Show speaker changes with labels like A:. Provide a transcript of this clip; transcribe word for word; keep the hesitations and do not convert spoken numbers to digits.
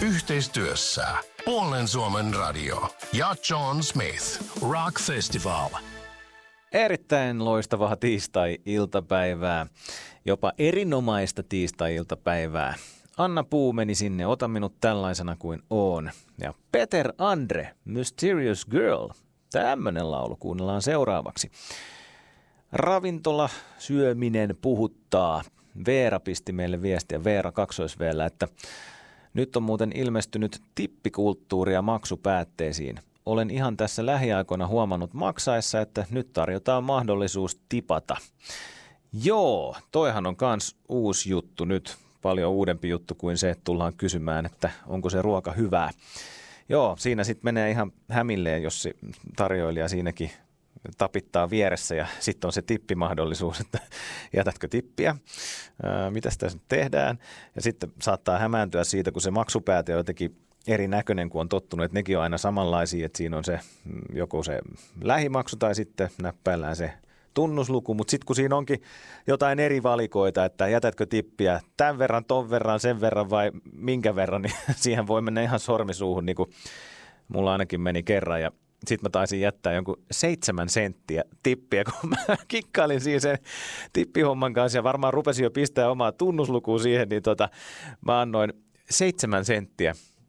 A: Yhteistyössä Puolen Suomen radio ja John Smith Rock Festival.
B: Erittäin loistavaa tiistai-iltapäivää, jopa erinomaista tiistai-iltapäivää. Anna Puu meni sinne, ota minut tällaisena kuin oon. Ja Peter Andre, Mysterious Girl, tämmönen laulu kuunnellaan seuraavaksi. Ravintola, syöminen puhuttaa. Veera pisti meille viestiä, Veera kaksoisveellä, että nyt on muuten ilmestynyt tippikulttuuria maksupäätteisiin. Olen ihan tässä lähiaikoina huomannut maksaessa, että nyt tarjotaan mahdollisuus tipata. Joo, toihan on kans uusi juttu nyt. Paljon uudempi juttu kuin se, että tullaan kysymään, että onko se ruoka hyvää. Joo, siinä sitten menee ihan hämilleen, jos se tarjoilija siinäkin tapittaa vieressä ja sitten on se tippimahdollisuus, että jätätkö tippiä, ää, mitä sitä tehdään. Ja sitten saattaa hämääntyä siitä, kun se maksupääte on jotenkin erinäköinen, kun on tottunut, että nekin on aina samanlaisia, että siinä on se joko se lähimaksu tai sitten näppäillään se tunnusluku, mutta sitten kun siinä onkin jotain eri valikoita, että jätätkö tippiä tämän verran, ton verran, sen verran vai minkä verran, niin siihen voi mennä ihan sormisuuhun, niin kuin mulla ainakin meni kerran ja sitten mä taisin jättää jonkun seitsemän senttiä tippiä, kun mä kikkailin siinä sen tippihomman kanssa ja varmaan rupesin jo pistää omaa tunnuslukuun siihen, niin tota, mä annoin seitsemän senttiä